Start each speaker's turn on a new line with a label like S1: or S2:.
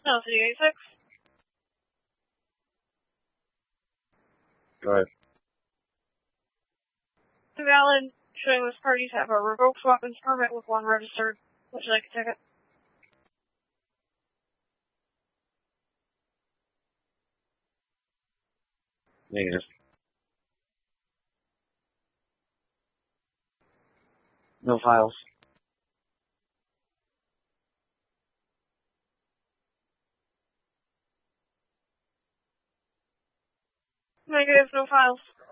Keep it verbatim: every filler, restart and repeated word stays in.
S1: No, City eighty-six.
S2: Go ahead.
S1: Valid. Showing this parties have a revoked weapons permit with one registered. Would you like a ticket?
S2: Negative. No files.
S1: Negative, no files.